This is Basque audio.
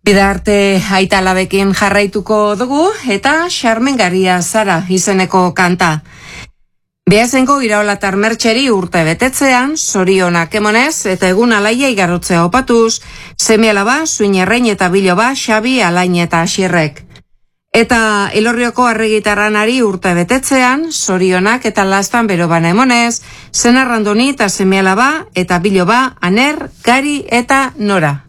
Bidarte aitalabekin jarraituko dugu eta Xarmengaria zara izeneko kanta. Beazenko Iraolatar Mertxeri urte betetzean, zorionak emonez eta egun alaia igarotzea opatuz, seme alaba, Suinerrein eta Biloba, Xabi, Alain eta Asierrek. Eta Elorrioko arregitarranari urte betetzean, zorionak eta lastan beroban emonez, Senarrandoni eta seme alaba eta Biloba, Aner, Gari eta Nora.